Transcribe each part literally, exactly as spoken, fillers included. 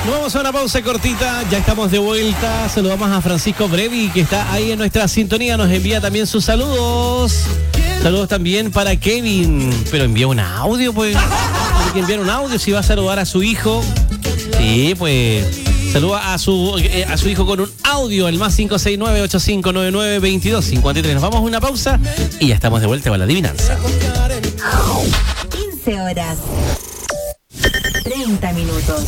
Nos vamos a una pausa cortita, ya estamos de vuelta. Saludamos a Francisco Brevi, que está ahí en nuestra sintonía, nos envía también sus saludos. Saludos también para Kevin, pero envía un audio, pues. Tiene que enviar un audio si va a saludar a su hijo. Sí, pues. Saluda a su eh, a su hijo con un audio, el más cinco seis nueve, ocho cinco nueve nueve, veintidós cincuenta y tres. Nos vamos a una pausa y ya estamos de vuelta con la adivinanza. quince horas. treinta minutos.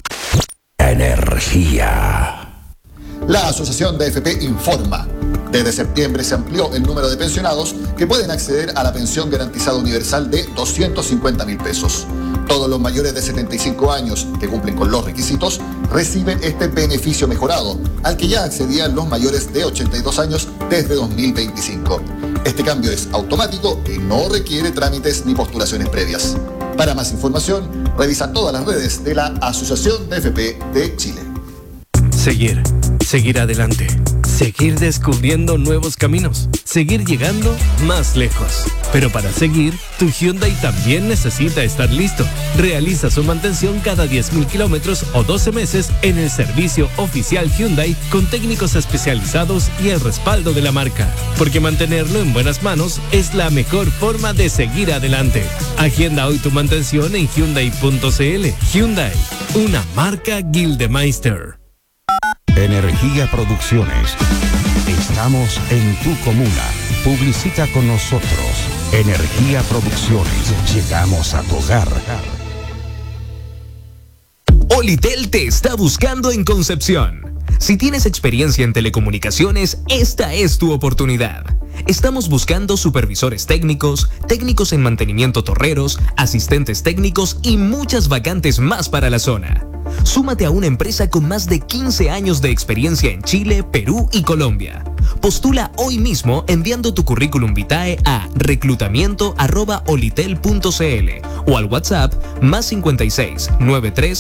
Energía. La Asociación de A F P informa. Desde septiembre se amplió el número de pensionados que pueden acceder a la pensión garantizada universal de doscientos cincuenta mil pesos. Todos los mayores de setenta y cinco años que cumplen con los requisitos reciben este beneficio mejorado, al que ya accedían los mayores de ochenta y dos años desde dos mil veinticinco. Este cambio es automático y no requiere trámites ni postulaciones previas. Para más información, revisa todas las redes de la Asociación de A F P de Chile. Seguir, seguir adelante, seguir descubriendo nuevos caminos, seguir llegando más lejos. Pero para seguir, tu Hyundai también necesita estar listo. Realiza su mantención cada diez mil kilómetros o doce meses en el servicio oficial Hyundai con técnicos especializados y el respaldo de la marca. Porque mantenerlo en buenas manos es la mejor forma de seguir adelante. Agenda hoy tu mantención en Hyundai punto c l. Hyundai, una marca Gildemeister. Energía Producciones. Estamos en tu comuna. Publicita con nosotros. Energía Producciones. Llegamos a tu hogar. Olitel te está buscando en Concepción. Si tienes experiencia en telecomunicaciones, esta es tu oportunidad. Estamos buscando supervisores técnicos, técnicos en mantenimiento torreros, asistentes técnicos y muchas vacantes más para la zona. Súmate a una empresa con más de quince años de experiencia en Chile, Perú y Colombia. Postula hoy mismo enviando tu currículum vitae a reclutamiento arroba olitel punto c l o al WhatsApp más cincuenta y seis, noventa y tres